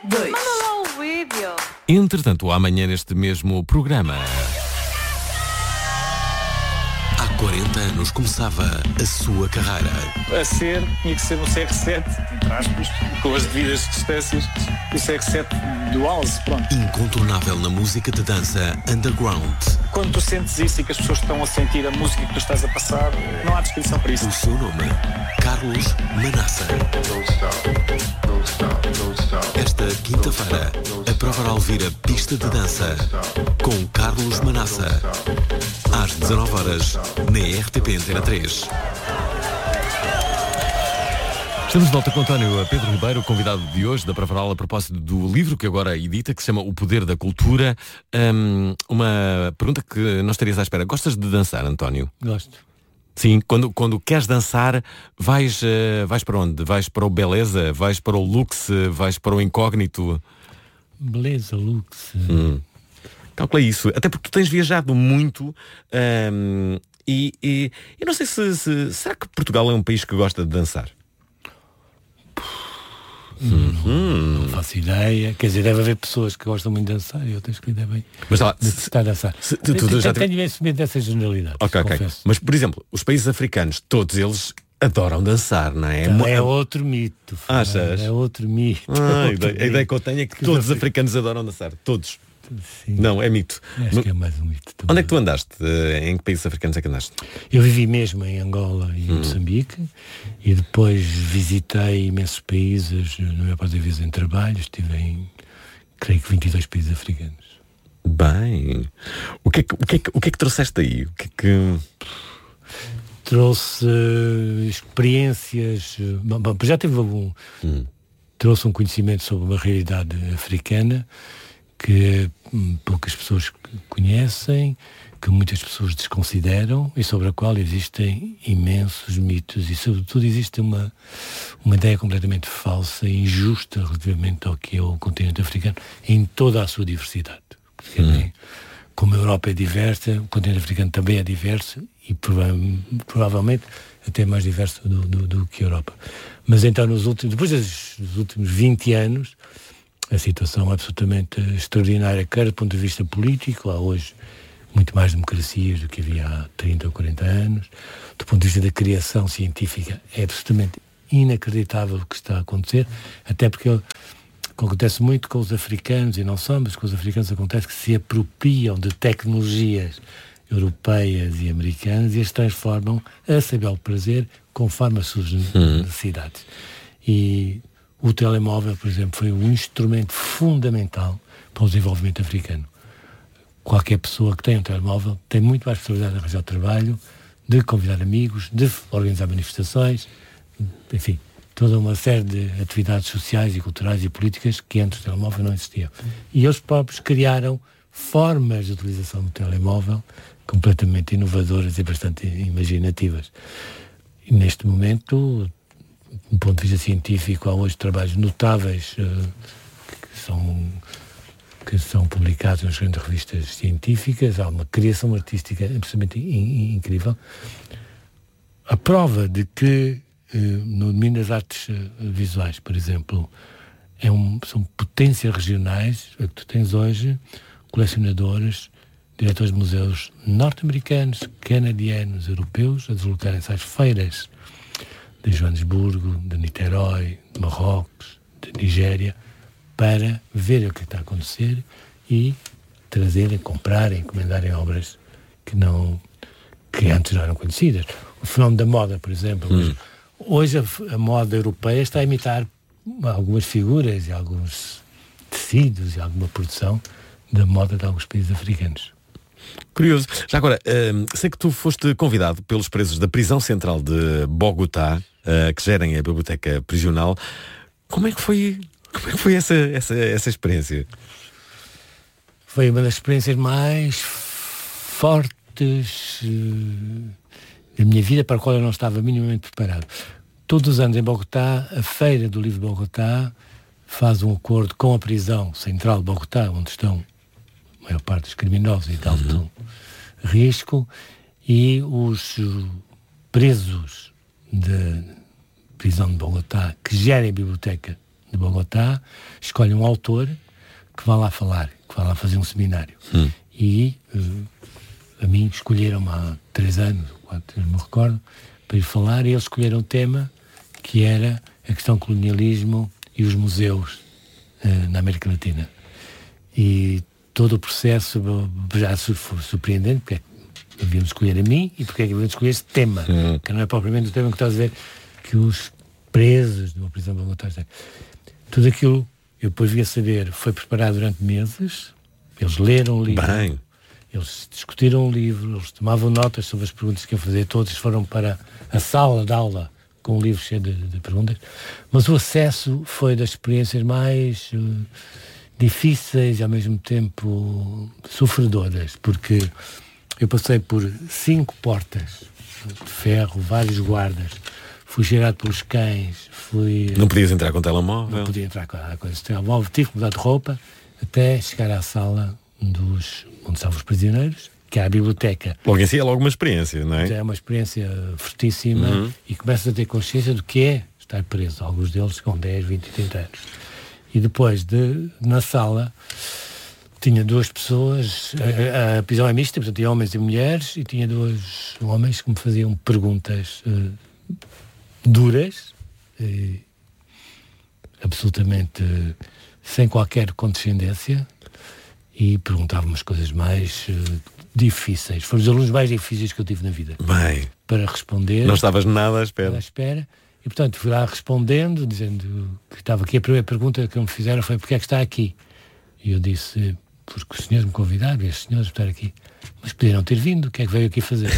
2. Manda lá o vídeo. Entretanto, amanhã neste mesmo programa. Há 40 anos começava a sua carreira. Tinha que ser um CR7, entre aspas, com as devidas distâncias, o CR7 do Alze, pronto. Incontornável na música de dança underground. Quando tu sentes isso e que as pessoas estão a sentir a música que tu estás a passar, não há descrição para isso. O seu nome, Carlos Manassa. Esta quinta-feira, a prova oral vira pista de dança com Carlos Manassa. Às 19h, na RTP Antena 3. Estamos de volta com António Pedro Ribeiro, convidado de hoje da Pravaral, a propósito do livro que agora edita, que se chama O Poder da Cultura. Uma pergunta que não estarias à espera. Gostas de dançar, António? Gosto. Sim, quando queres dançar, vais para onde? Vais para o Beleza? Vais para o Luxe? Vais para o Incógnito? Beleza, Luxe. Calcula isso. Até porque tu tens viajado muito e eu não sei se... Será que Portugal é um país que gosta de dançar? Não faço ideia. Quer dizer, deve haver pessoas que gostam muito de dançar e outras que devem necessitar de dançar. Tenho esse dessa generalidade. Ok. Mas, por exemplo, os países africanos, todos eles adoram dançar, não é? É outro mito. Achas? É outro mito. A ideia que eu tenho é que todos os africanos adoram dançar. Todos. Sim. Não, é mito. Acho que é mais um mito também. Onde é que tu andaste? Em que países africanos é que andaste? Eu vivi mesmo em Angola e em Moçambique e depois visitei imensos países, na maior parte das vezes em trabalho. Estive em, creio que 22 países africanos. Bem, o que é que trouxeste daí? Trouxe experiências. Bom, já teve trouxe um conhecimento sobre uma realidade africana que poucas pessoas conhecem, que muitas pessoas desconsideram e sobre a qual existem imensos mitos e sobretudo existe uma ideia completamente falsa e injusta relativamente ao que é o continente africano em toda a sua diversidade. Porque, como a Europa é diversa, o continente africano também é diverso e provavelmente até mais diverso do que a Europa. Mas então depois dos últimos 20 anos a situação é absolutamente extraordinária, quer do ponto de vista político, há hoje muito mais democracias do que havia há 30 ou 40 anos, do ponto de vista da criação científica é absolutamente inacreditável o que está a acontecer, até porque acontece muito com os africanos, e não só, mas com os africanos acontece que se apropriam de tecnologias europeias e americanas e as transformam a seu belo prazer conforme as suas necessidades. E o telemóvel, por exemplo, foi um instrumento fundamental para o desenvolvimento africano. Qualquer pessoa que tenha um telemóvel tem muito mais possibilidade de arranjar trabalho, de convidar amigos, de organizar manifestações, enfim, toda uma série de atividades sociais e culturais e políticas que antes do telemóvel não existiam. E eles próprios criaram formas de utilização do telemóvel completamente inovadoras e bastante imaginativas. E neste momento, do ponto de vista científico, há hoje trabalhos notáveis que são publicados nas grandes revistas científicas, há uma criação artística absolutamente incrível. A prova de que no domínio das artes visuais, por exemplo, são potências regionais, é que tu tens hoje colecionadores, diretores de museus norte-americanos, canadianos, europeus, a deslocarem-se às feiras de Joanesburgo, de Niterói, de Marrocos, de Nigéria, para ver o que está a acontecer e trazerem, comprarem, encomendarem obras que antes não eram conhecidas. O fenómeno da moda, por exemplo. Hoje a moda europeia está a imitar algumas figuras e alguns tecidos e alguma produção da moda de alguns países africanos. Curioso. Já agora, sei que tu foste convidado pelos presos da prisão central de Bogotá, que gerem a biblioteca prisional. Como é que foi essa experiência? Foi uma das experiências mais fortes da minha vida, para a qual eu não estava minimamente preparado. Todos os anos em Bogotá, a Feira do Livro de Bogotá faz um acordo com a prisão central de Bogotá, onde estão a maior parte dos criminosos e de alto risco, e os presos da prisão de Bogotá que gerem a biblioteca de Bogotá, escolhem um autor que vá lá falar, que vá lá fazer um seminário. E a mim escolheram-me há 3 anos, 4, não me recordo, para ir falar, e eles escolheram um tema que era a questão do colonialismo e os museus na América Latina. E todo o processo já foi surpreendente, porque haviam de escolher a mim e porque é que haviam de escolher este tema, que não é propriamente o tema que estás a ver que os presos de uma prisão de Bogotá têm. Tudo aquilo, eu depois vim a saber, foi preparado durante meses, eles leram o livro, eles discutiram o livro, eles tomavam notas sobre as perguntas que iam fazer, todos foram para a sala de aula com um livro cheio de perguntas, mas o acesso foi das experiências mais difíceis e ao mesmo tempo sofredoras, porque eu passei por 5 portas de ferro, vários guardas, fui cheirado pelos cães, Não podias entrar com telemóvel? Não podia entrar com a coisa de telemóvel, tive que mudar de roupa até chegar à sala onde estavam os prisioneiros, que é a biblioteca. Logo em si é logo uma experiência, não é? É uma experiência fortíssima e começas a ter consciência do que é estar preso. Alguns deles com 10, 20 e 30 anos. E depois, na sala, tinha 2 pessoas, a prisão é mista, portanto tinha homens e mulheres, e tinha 2 homens que me faziam perguntas duras, absolutamente sem qualquer condescendência, e perguntavam-me as coisas mais difíceis. Foram os alunos mais difíceis que eu tive na vida. Bem, para responder. Não estavas nada à espera. E, portanto, fui lá respondendo, dizendo que estava aqui. A primeira pergunta que me fizeram foi: porquê é que está aqui? E eu disse: porque os senhores me convidaram, e os senhores estar aqui. Mas podiam ter vindo, o que é que veio aqui fazer?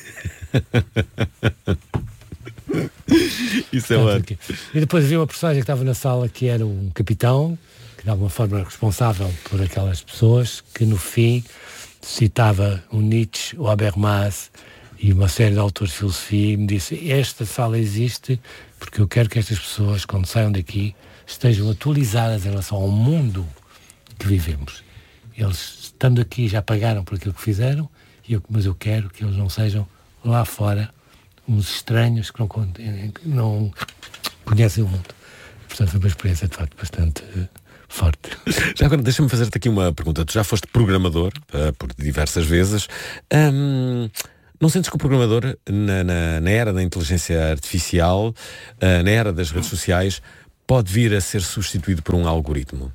Isso é ótimo. E depois havia uma personagem que estava na sala que era um capitão, que de alguma forma era responsável por aquelas pessoas, que no fim citava o Nietzsche, o Habermas e uma série de autores de filosofia, e me disse: esta sala existe porque eu quero que estas pessoas, quando saiam daqui, estejam atualizadas em relação ao mundo que vivemos. Eles, estando aqui, já pagaram por aquilo que fizeram, mas eu quero que eles não sejam lá fora uns estranhos que não conhecem o mundo. Portanto, foi uma experiência, de facto, bastante forte. Já agora, deixa-me fazer-te aqui uma pergunta. Tu já foste programador por diversas vezes. Não sentes que o programador, na era da inteligência artificial, na era das redes sociais, pode vir a ser substituído por um algoritmo?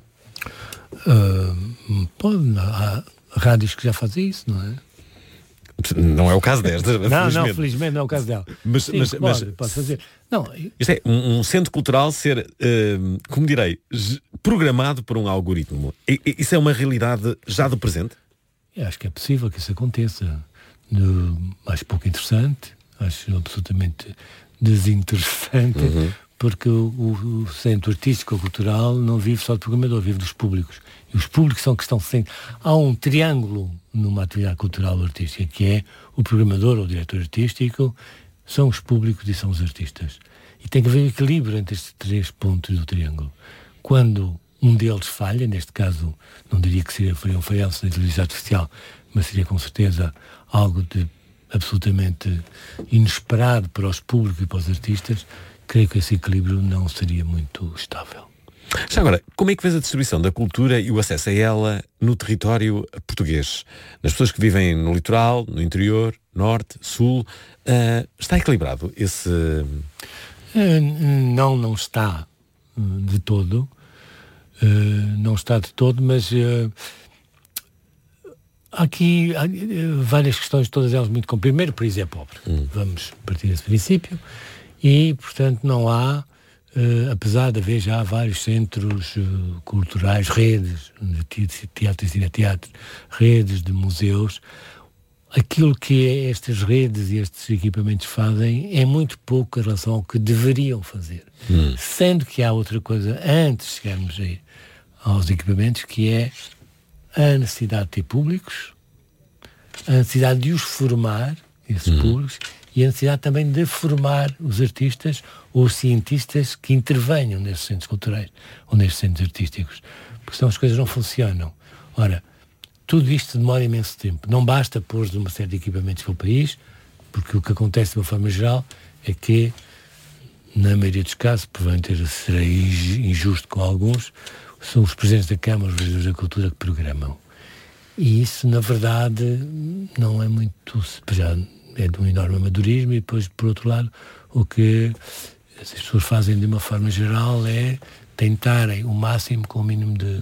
Pode. Há rádios que já fazem isso, não é? Não é o caso desta. Não, felizmente não é o caso dela. Mas pode fazer. Não, isto é um centro cultural ser, como direi, programado por um algoritmo. Isso é uma realidade já do presente? Eu acho que é possível que isso aconteça. Acho pouco interessante, acho absolutamente desinteressante, porque o centro artístico ou cultural não vive só de programador, vive dos públicos. E os públicos são que estão sempre... Há um triângulo numa atividade cultural ou artística, que é o programador ou o diretor artístico, são os públicos e são os artistas. E tem que haver equilíbrio entre estes 3 pontos do triângulo. Quando um deles falha, neste caso, não diria que seria um falhanço na inteligência artificial, mas seria com certeza algo de absolutamente inesperado para os públicos e para os artistas, creio que esse equilíbrio não seria muito estável. Já agora, como é que vês a distribuição da cultura e o acesso a ela no território português? Nas pessoas que vivem no litoral, no interior, norte, sul, está equilibrado esse... Não está de todo. Não está de todo, mas há aqui várias questões, todas elas muito complicadas. Primeiro, o país é pobre. Vamos partir desse princípio. E, portanto, não há, apesar de haver já vários centros culturais, redes de teatro e cineteatro, redes de museus, aquilo que estas redes e estes equipamentos fazem é muito pouco em relação ao que deveriam fazer. Sendo que há outra coisa, antes de chegarmos aos equipamentos, que é a necessidade de ter públicos, a necessidade de os formar, esses públicos, e a necessidade também de formar os artistas ou os cientistas que intervenham nesses centros culturais ou nesses centros artísticos. Porque senão as coisas não funcionam. Ora, tudo isto demora imenso tempo. Não basta pôr uma série de equipamentos pelo país, porque o que acontece de uma forma geral é que na maioria dos casos, provavelmente serei injusto com alguns, são os presidentes da Câmara, os vereadores da Cultura que programam. E isso, na verdade, não é muito... Já é de um enorme amadorismo, e depois, por outro lado, o que as pessoas fazem de uma forma geral é tentarem o máximo com o mínimo de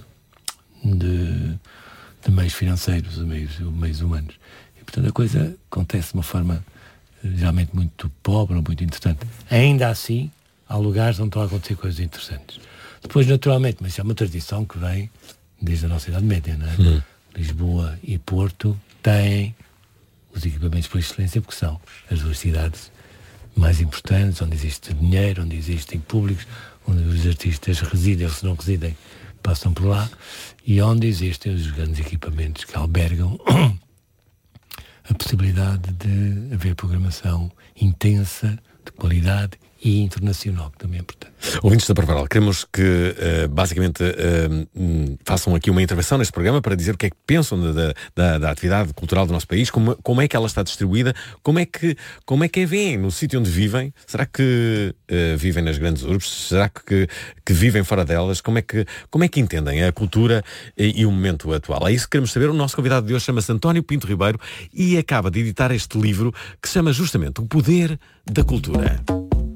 meios financeiros, meios humanos. E, portanto, a coisa acontece de uma forma geralmente muito pobre ou muito interessante. Ainda assim, há lugares onde estão a acontecer coisas interessantes. Depois, naturalmente, mas isso é uma tradição que vem desde a nossa Idade Média, não é? Lisboa e Porto têm os equipamentos por excelência, porque são as duas cidades mais importantes, onde existe dinheiro, onde existem públicos, onde os artistas residem ou se não residem, passam por lá, e onde existem os grandes equipamentos que albergam a possibilidade de haver programação intensa, de qualidade e internacional, que também é importante. Ouvintes da Pravaral, queremos que basicamente façam aqui uma intervenção neste programa para dizer o que é que pensam da atividade cultural do nosso país, como é que ela está distribuída, como é que a veem no sítio onde vivem. Será que vivem nas grandes urbes? Será que vivem fora delas? Como é que entendem a cultura e o momento atual? É isso que queremos saber. O nosso convidado de hoje chama-se António Pinto Ribeiro e acaba de editar este livro que se chama justamente O Poder da Cultura.